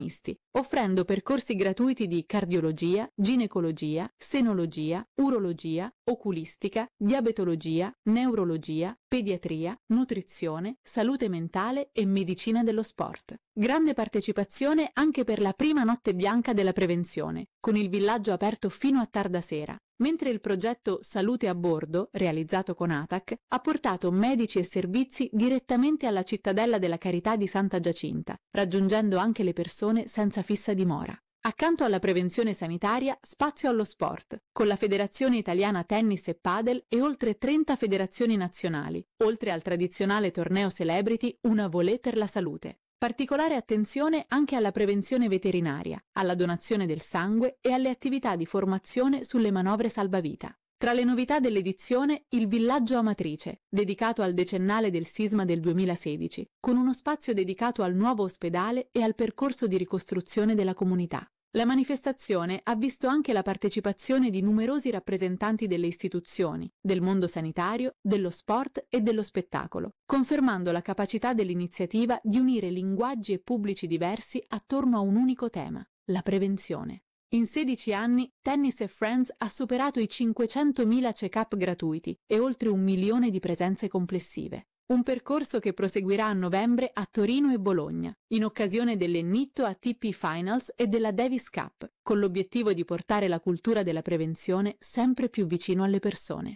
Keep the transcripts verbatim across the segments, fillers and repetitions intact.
offrendo percorsi gratuiti di cardiologia, ginecologia, senologia, urologia, oculistica, diabetologia, neurologia, pediatria, nutrizione, salute mentale e medicina dello sport. Grande partecipazione anche per la prima notte bianca della prevenzione, con il villaggio aperto fino a tarda sera, mentre il progetto Salute a Bordo, realizzato con A T A C, ha portato medici e servizi direttamente alla cittadella della Carità di Santa Giacinta, raggiungendo anche le persone senza fissa dimora. Accanto alla prevenzione sanitaria, spazio allo sport, con la Federazione Italiana Tennis e Padel e oltre trenta federazioni nazionali, oltre al tradizionale torneo Celebrity Una Volée per la Salute. Particolare attenzione anche alla prevenzione veterinaria, alla donazione del sangue e alle attività di formazione sulle manovre salvavita. Tra le novità dell'edizione, il Villaggio Amatrice, dedicato al decennale del sisma del duemilasedici, con uno spazio dedicato al nuovo ospedale e al percorso di ricostruzione della comunità. La manifestazione ha visto anche la partecipazione di numerosi rappresentanti delle istituzioni, del mondo sanitario, dello sport e dello spettacolo, confermando la capacità dell'iniziativa di unire linguaggi e pubblici diversi attorno a un unico tema, la prevenzione. In sedici anni, Tennis and Friends ha superato i cinquecentomila check-up gratuiti e oltre un milione di presenze complessive. Un percorso che proseguirà a novembre a Torino e Bologna, in occasione delle Nitto A T P Finals e della Davis Cup, con l'obiettivo di portare la cultura della prevenzione sempre più vicino alle persone.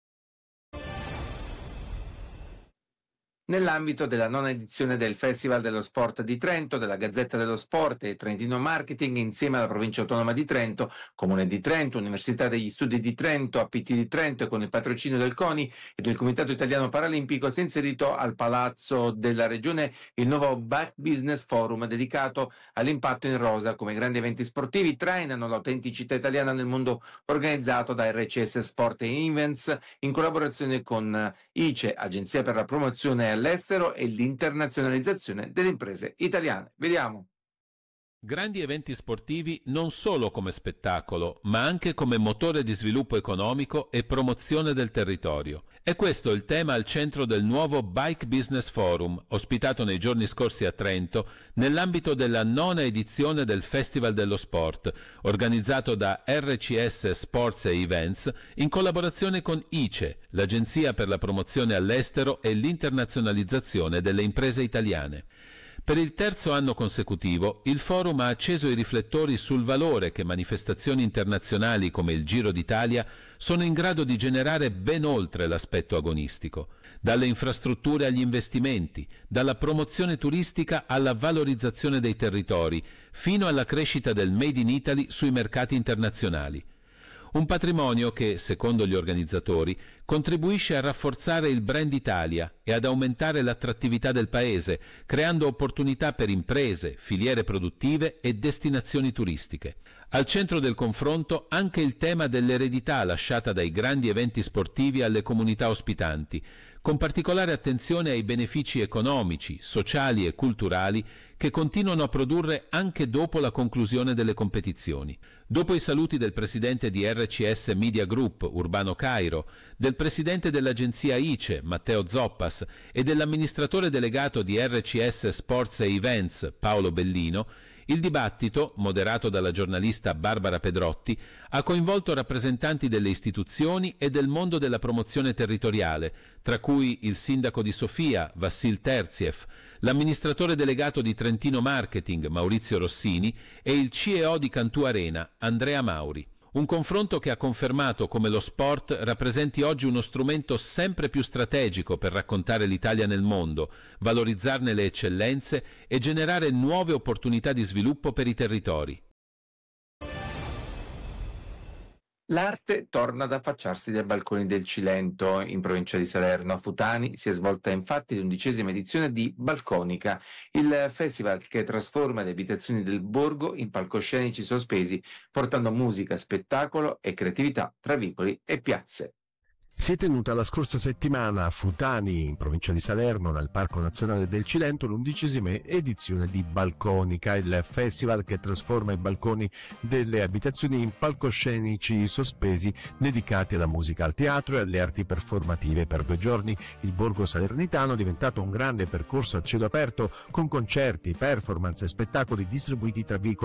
Nell'ambito della nona edizione del Festival dello Sport di Trento, della Gazzetta dello Sport e Trentino Marketing, insieme alla Provincia Autonoma di Trento, Comune di Trento, Università degli Studi di Trento, A P T di Trento e con il patrocinio del CONI e del Comitato Italiano Paralimpico, si è inserito al Palazzo della Regione il nuovo Bike Business Forum dedicato all'impatto in rosa. Come grandi eventi sportivi trainano l'autenticità italiana nel mondo organizzato da R C S Sport e Events in collaborazione con I C E, Agenzia per la Promozione all'estero e l'internazionalizzazione delle imprese italiane. Vediamo. Grandi eventi sportivi non solo come spettacolo, ma anche come motore di sviluppo economico e promozione del territorio. È questo il tema al centro del nuovo Bike Business Forum, ospitato nei giorni scorsi a Trento, nell'ambito della nona edizione del Festival dello Sport, organizzato da R C S Sports e Events, in collaborazione con I C E, l'Agenzia per la Promozione all'estero e l'internazionalizzazione delle imprese italiane. Per il terzo anno consecutivo, il forum ha acceso i riflettori sul valore che manifestazioni internazionali come il Giro d'Italia sono in grado di generare ben oltre l'aspetto agonistico. Dalle infrastrutture agli investimenti, dalla promozione turistica alla valorizzazione dei territori, fino alla crescita del Made in Italy sui mercati internazionali. Un patrimonio che, secondo gli organizzatori, contribuisce a rafforzare il brand Italia e ad aumentare l'attrattività del paese, creando opportunità per imprese, filiere produttive e destinazioni turistiche. Al centro del confronto anche il tema dell'eredità lasciata dai grandi eventi sportivi alle comunità ospitanti, con particolare attenzione ai benefici economici, sociali e culturali che continuano a produrre anche dopo la conclusione delle competizioni. Dopo i saluti del presidente di R C S Media Group, Urbano Cairo, del presidente dell'agenzia I C E, Matteo Zoppas, e dell'amministratore delegato di R C S Sports e Events, Paolo Bellino, il dibattito, moderato dalla giornalista Barbara Pedrotti, ha coinvolto rappresentanti delle istituzioni e del mondo della promozione territoriale, tra cui il sindaco di Sofia, Vassil Terziev, l'amministratore delegato di Trentino Marketing, Maurizio Rossini, e il C E O di Cantù Arena, Andrea Mauri. Un confronto che ha confermato come lo sport rappresenti oggi uno strumento sempre più strategico per raccontare l'Italia nel mondo, valorizzarne le eccellenze e generare nuove opportunità di sviluppo per i territori. L'arte torna ad affacciarsi dai balconi del Cilento. In provincia di Salerno, a Futani, si è svolta infatti l'undicesima edizione di Balconica, il festival che trasforma le abitazioni del borgo in palcoscenici sospesi, portando musica, spettacolo e creatività tra vicoli e piazze. Si è tenuta la scorsa settimana a Futani, in provincia di Salerno, nel Parco Nazionale del Cilento, l'undicesima edizione di Balconica, il festival che trasforma i balconi delle abitazioni in palcoscenici sospesi dedicati alla musica, al teatro e alle arti performative. Per due giorni il borgo salernitano è diventato un grande percorso a cielo aperto con concerti, performance e spettacoli distribuiti tra vicoli